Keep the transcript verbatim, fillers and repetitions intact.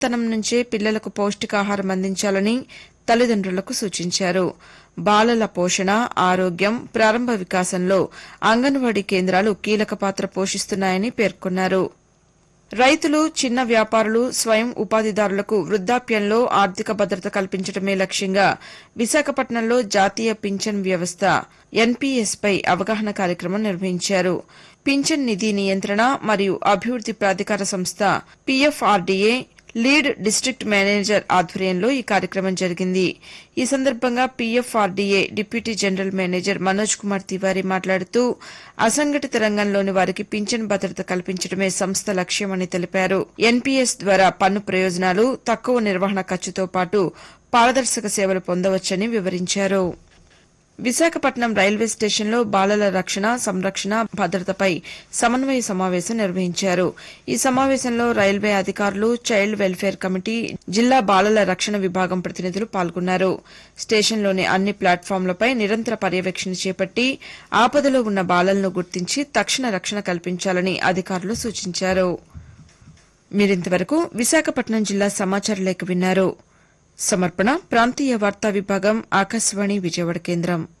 చిన్నతనం నుంచే పిల్లలకు పౌష్టికాహారం అందించాలని తల్లిదండ్రులకు సూచించారు. బాలల పోషణ, ఆరోగ్యం, ప్రారంభ వికాసంలో అంగన్వాడీ కేంద్రాలు కీలక పాత్ర పోషిస్తున్నాయని పేర్కొన్నారు. రైతులు, చిన్న వ్యాపారులు, స్వయం ఉపాధిదారులకు వృద్దాప్యంలో ఆర్థిక భద్రత కల్పించడమే లక్ష్యంగా విశాఖపట్నంలో జాతీయ పింఛన్ వ్యవస్థ ఎన్పీఎస్ పై అవగాహన కార్యక్రమం నిర్వహించారు. పింఛన్ నిధి నియంత్రణ మరియు అభివృద్ది ప్రాధికార సంస్థ పీఎఫ్ఆర్డీఏ లీడ్ డిస్టిక్ట్ మేనేజర్ ఆధ్వర్యంలో ఈ కార్యక్రమం జరిగింది. ఈ సందర్భంగా PFRDA deputy general manager Manoj Kumar Tiwari మాట్లాడుతూ అసంఘటిత రంగంలోని వారికి పింఛన్ భద్రత కల్పించడమే సంస్థ లక్ష్యమని తెలిపారు. ఎన్పీఎస్ ద్వారా పన్ను ప్రయోజనాలు, తక్కువ నిర్వహణ ఖర్చుతో పాటు పారదర్శక సేవలు పొందవచ్చని వివరించారు. విశాఖపట్నం రైల్వే స్టేషన్లో బాలల రక్షణ, సంరక్షణ, భద్రతపై సమన్వయ సమావేశం నిర్వహించారు. ఈ సమావేశంలో రైల్వే అధికారులు, చైల్డ్ వెల్ఫేర్ కమిటీ, జిల్లా బాలల రక్షణ విభాగం ప్రతినిధులు పాల్గొన్నారు. స్టేషన్లోని అన్ని ప్లాట్ఫామ్లపై నిరంతర పర్యవేక్షణ చేపట్టి ఆపదలో ఉన్న బాలలను గుర్తించి తక్షణ రక్షణ కల్పించాలని అధికారులు సూచించారు. మీరింతవరకు విశాఖపట్నం జిల్లా సమాచార లేఖ విన్నారు. సమర్పణ ప్రాంతీయ వార్తా విభాగం, ఆకాశవాణి విజయవాడ కేంద్రం.